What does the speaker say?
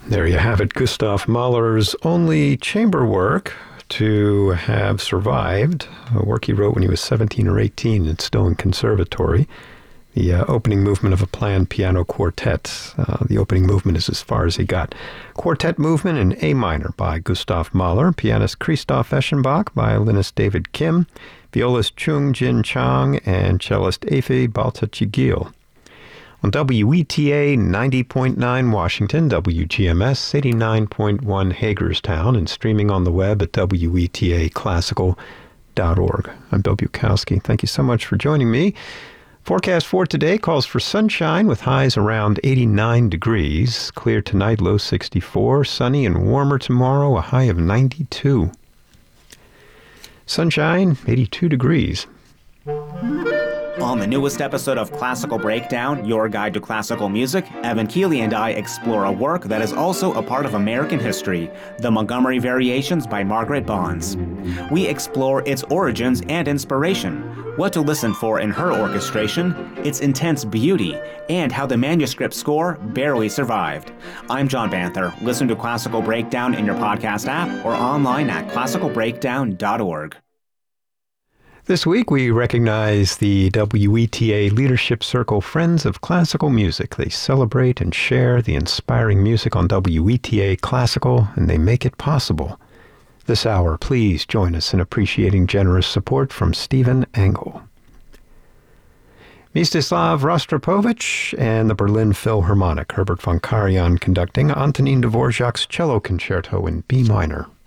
There you have it, Gustav Mahler's only chamber work to have survived, a work he wrote when he was 17 or 18 and still in conservatory. The opening movement of a planned piano quartet. The opening movement is as far as he got. Quartet movement in A minor by Gustav Mahler, pianist Christoph Eschenbach, violinist David Kim, violist Chung Jin Chang, and cellist Efe Baltachigil. On WETA 90.9 Washington, WGMS 89.1 Hagerstown, and streaming on the web at wetaclassical.org. I'm Bill Bukowski. Thank you so much for joining me. Forecast for today calls for sunshine with highs around 89 degrees. Clear tonight, low 64. Sunny and warmer tomorrow, a high of 92. Sunshine, 82 degrees. On the newest episode of Classical Breakdown, your guide to classical music, Evan Keeley and I explore a work that is also a part of American history, the Montgomery Variations by Margaret Bonds. We explore its origins and inspiration, what to listen for in her orchestration, its intense beauty, and how the manuscript score barely survived. I'm John Banther. Listen to Classical Breakdown in your podcast app or online at classicalbreakdown.org. This week, we recognize the WETA Leadership Circle Friends of Classical Music. They celebrate and share the inspiring music on WETA Classical, and they make it possible. This hour, please join us in appreciating generous support from Stephen Engel. Mstislav Rostropovich and the Berlin Philharmonic, Herbert von Karajan conducting Antonin Dvorak's Cello Concerto in B minor.